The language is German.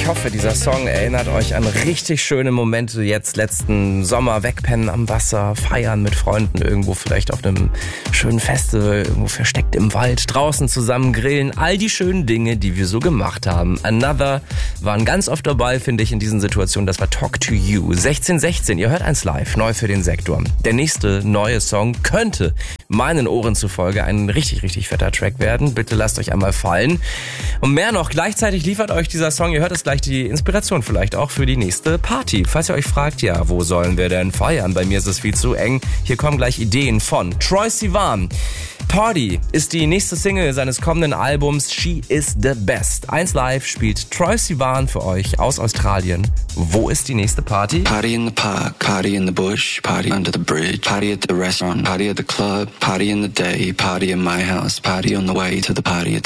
Ich hoffe, dieser Song erinnert euch an richtig schöne Momente jetzt letzten Sommer. Wegpennen am Wasser, feiern mit Freunden irgendwo, vielleicht auf einem schönen Festival, irgendwo versteckt im Wald, draußen zusammen grillen. All die schönen Dinge, die wir so gemacht haben. Another waren ganz oft dabei, finde ich, in diesen Situationen. Das war Talk to You. 1616, ihr hört eins live, neu für den Sektor. Der nächste neue Song könnte meinen Ohren zufolge ein richtig, richtig fetter Track werden. Bitte lasst euch einmal fallen. Und mehr noch, gleichzeitig liefert euch dieser Song, ihr hört es gleich, die Inspiration vielleicht auch für die nächste Party. Falls ihr euch fragt, ja, wo sollen wir denn feiern? Bei mir ist es viel zu eng. Hier kommen gleich Ideen von Troye Sivan. Party ist die nächste Single seines kommenden Albums She is the Best. Eins live spielt Troye Sivan für euch aus Australien. Wo ist die nächste Party? Party in the park, party in the bush, party under the bridge, party at the restaurant, party at the club, party in the day, party in my house, party on the way to the party.